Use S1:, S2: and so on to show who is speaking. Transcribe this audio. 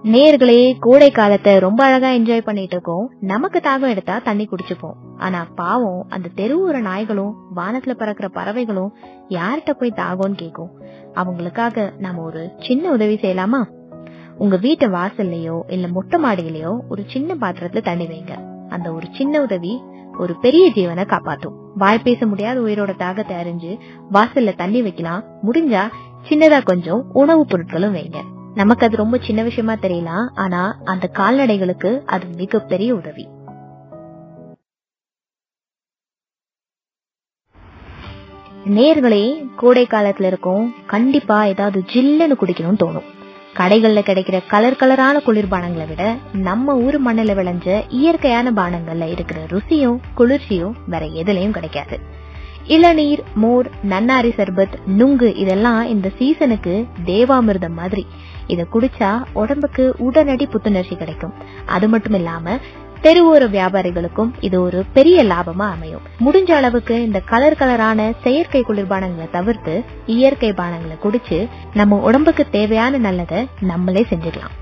S1: நேர்களே, கோடை காலத்தை ரொம்ப அழகா என்ஜாய் பண்ணிட்டு இருக்கோம். நமக்கு தாகம் எடுத்தா தண்ணி குடிச்சுப்போம். ஆனா பாவம் அந்த தெருவோர நாய்களும் வானத்துல பறக்கிற பறவைகளும் யார்கிட்ட போய் தாகம்னு கேக்கும். அவங்களுக்காக நாம ஒரு சின்ன உதவி செய்யலாமா? உங்க வீட்டு வாசல்லையோ இல்ல மொட்டை மாடியிலயோ ஒரு சின்ன பாத்திரத்துல தண்ணி வைங்க. அந்த ஒரு சின்ன உதவி ஒரு பெரிய ஜீவனை காப்பாத்தும். வாய் பேச முடியாத உயிரோட தாகத்தை அறிஞ்சு வாசல்ல தண்ணி வைக்கலாம். முடிஞ்சா சின்னதா கொஞ்சம் உணவுப் பொருட்களும் வைங்க. நமக்கு அது ரொம்ப சின்ன விஷயமா தெரியலாம், ஆனா அந்த கால்நடைகளுக்கு அது மிகப்பெரிய உதவி. நேர்களே, கோடை காலத்துல இருக்கும், கண்டிப்பா ஏதாவது ஜில்லுன்னு குடிக்கணும்னு தோணும். கடைகள்ல கிடைக்கிற கலரான குளிர்பானங்களை விட நம்ம ஊர் மண்ணில விளைஞ்ச இயற்கையான பானங்கள்ல இருக்கிற ருசியும் குளிர்ச்சியும் வேற எதுலயும் கிடைக்காது. இளநீர், மோர், நன்னாரி சர்பத், நுங்கு இதெல்லாம் இந்த சீசனுக்கு தேவாமிர்தம் மாதிரி. இத குடிச்சா உடம்புக்கு உடனடி புத்துணர்ச்சி கிடைக்கும். அது மட்டும் இல்லாம தெருவோர வியாபாரிகளுக்கும் இது ஒரு பெரிய லாபமா அமையும். முடிஞ்ச அளவுக்கு இந்த கலரான செயற்கை குளிர்பானங்களை தவிர்த்து இயற்கை பானங்களை குடிச்சு நம்ம உடம்புக்கு தேவையான நல்லதை நம்மளே செஞ்சுக்கலாம்.